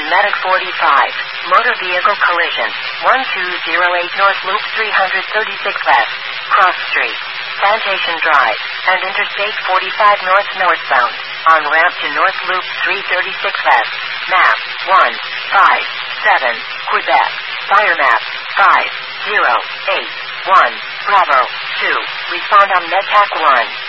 Medic 45. Motor vehicle collision. 1208 North Loop 336 West. Cross Street. Plantation Drive. And Interstate 45 North northbound. On ramp to North Loop 336 West. Map 157. Quebec. Fire map 5081. Bravo 2. Respond on MedTac 1.